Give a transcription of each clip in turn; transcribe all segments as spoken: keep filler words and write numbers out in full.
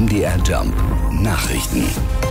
M D R Jump Nachrichten.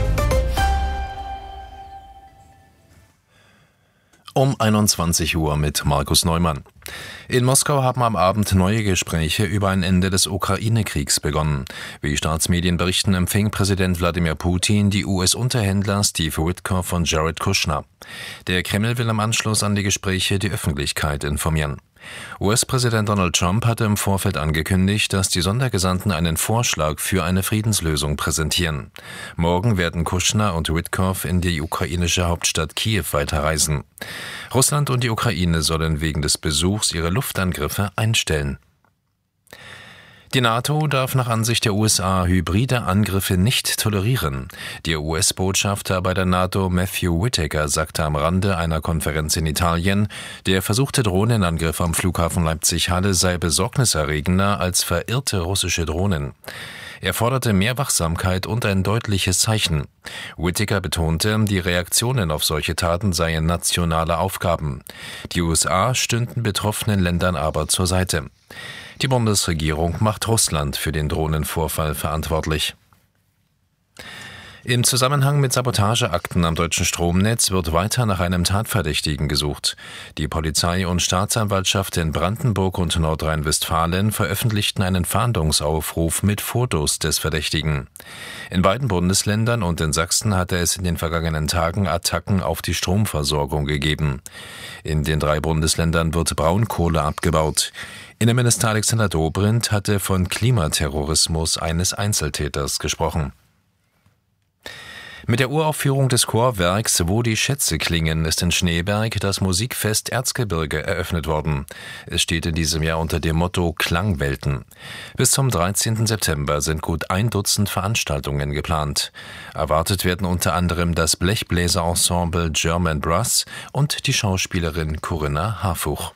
Um einundzwanzig Uhr mit Markus Neumann. In Moskau haben am Abend neue Gespräche über ein Ende des Ukraine-Kriegs begonnen. Wie Staatsmedien berichten, empfing Präsident Wladimir Putin die U S-Unterhändler Steve Witkoff und Jared Kushner. Der Kreml will im Anschluss an die Gespräche die Öffentlichkeit informieren. U S-Präsident Donald Trump hatte im Vorfeld angekündigt, dass die Sondergesandten einen Vorschlag für eine Friedenslösung präsentieren. Morgen werden Kushner und Witkoff in die ukrainische Hauptstadt Kiew weiterreisen. Russland und die Ukraine sollen wegen des Besuchs ihre Luftangriffe einstellen. Die NATO darf nach Ansicht der U S A hybride Angriffe nicht tolerieren. Der U S-Botschafter bei der NATO Matthew Whitaker sagte am Rande einer Konferenz in Italien, der versuchte Drohnenangriff am Flughafen Leipzig-Halle sei besorgniserregender als verirrte russische Drohnen. Er forderte mehr Wachsamkeit und ein deutliches Zeichen. Whitaker betonte, die Reaktionen auf solche Taten seien nationale Aufgaben. Die U S A stünden betroffenen Ländern aber zur Seite. Die Bundesregierung macht Russland für den Drohnenvorfall verantwortlich. Im Zusammenhang mit Sabotageakten am deutschen Stromnetz wird weiter nach einem Tatverdächtigen gesucht. Die Polizei und Staatsanwaltschaft in Brandenburg und Nordrhein-Westfalen veröffentlichten einen Fahndungsaufruf mit Fotos des Verdächtigen. In beiden Bundesländern und in Sachsen hatte es in den vergangenen Tagen Attacken auf die Stromversorgung gegeben. In den drei Bundesländern wird Braunkohle abgebaut. Innenminister Alexander Dobrindt hatte von Klimaterrorismus eines Einzeltäters gesprochen. Mit der Uraufführung des Chorwerks Wo die Schätze klingen ist in Schneeberg das Musikfest Erzgebirge eröffnet worden. Es steht in diesem Jahr unter dem Motto Klangwelten. Bis zum dreizehnten September sind gut ein Dutzend Veranstaltungen geplant. Erwartet werden unter anderem das Blechbläserensemble German Brass und die Schauspielerin Corinna Harfuch.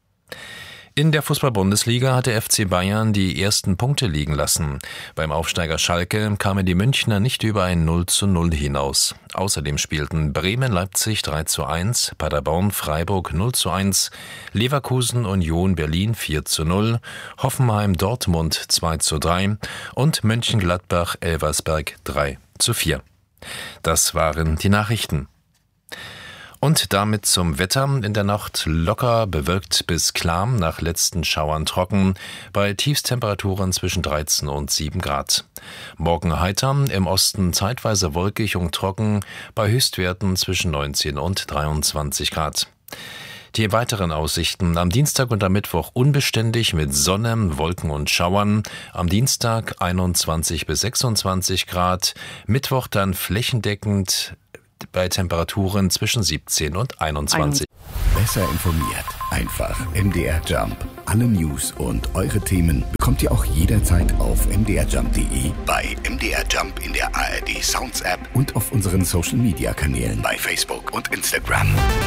In der Fußball-Bundesliga hat der F C Bayern die ersten Punkte liegen lassen. Beim Aufsteiger Schalke kamen die Münchner nicht über ein null zu null hinaus. Außerdem spielten Bremen-Leipzig drei zu eins, Paderborn-Freiburg null zu eins, Leverkusen-Union Berlin vier zu null, Hoffenheim-Dortmund zwei zu drei und Mönchengladbach-Elversberg drei zu vier. Das waren die Nachrichten. Und damit zum Wetter. In der Nacht locker bewölkt bis klar, nach letzten Schauern trocken, bei Tiefstemperaturen zwischen dreizehn und sieben Grad. Morgen heiter, im Osten zeitweise wolkig und trocken, bei Höchstwerten zwischen neunzehn und dreiundzwanzig Grad. Die weiteren Aussichten: am Dienstag und am Mittwoch unbeständig mit Sonne, Wolken und Schauern. Am Dienstag einundzwanzig bis sechsundzwanzig Grad, Mittwoch dann flächendeckend bei Temperaturen zwischen siebzehn und einundzwanzig. Besser informiert, einfach M D R Jump. Alle News und eure Themen bekommt ihr auch jederzeit auf m d r jump punkt d e, bei M D R Jump in der A R D Sounds App und auf unseren Social Media Kanälen bei Facebook und Instagram.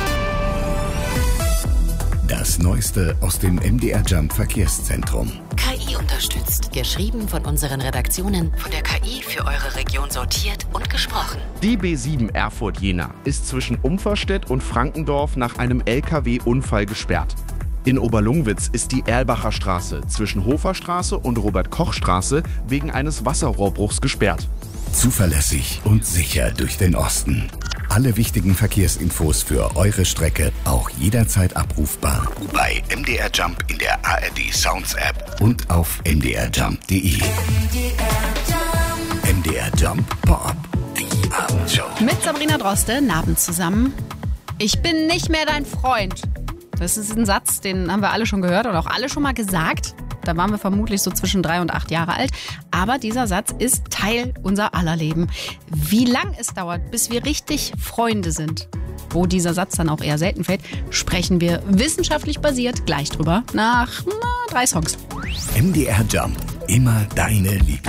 Das Neueste aus dem M D R Jump Verkehrszentrum. K I unterstützt. Geschrieben von unseren Redaktionen, von der K I für eure Region sortiert und gesprochen. Die B sieben Erfurt-Jena ist zwischen Umferstedt und Frankendorf nach einem L K W-Unfall gesperrt. In Oberlungwitz ist die Erlbacher Straße zwischen Hoferstraße und Robert-Koch-Straße wegen eines Wasserrohrbruchs gesperrt. Zuverlässig und sicher durch den Osten. Alle wichtigen Verkehrsinfos für eure Strecke auch jederzeit abrufbar bei M D R Jump in der A R D Sounds App und auf m d r jump punkt d e. M D R Jump Pop, die Abendshow. Mit Sabrina Droste, Abend zusammen. Ich bin nicht mehr dein Freund. Das ist ein Satz, den haben wir alle schon gehört und auch alle schon mal gesagt. Da waren wir vermutlich so zwischen drei und acht Jahre alt. Aber dieser Satz ist Teil unser aller Leben. Wie lang es dauert, bis wir richtig Freunde sind, wo dieser Satz dann auch eher selten fällt, sprechen wir wissenschaftlich basiert gleich drüber nach na, drei Songs. M D R Jump, immer deine Lieblings.